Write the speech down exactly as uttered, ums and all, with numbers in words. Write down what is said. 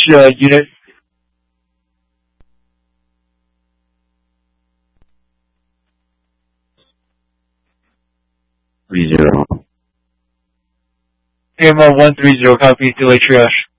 uh, unit? Three zero. A M L one three zero, copy, delay triage.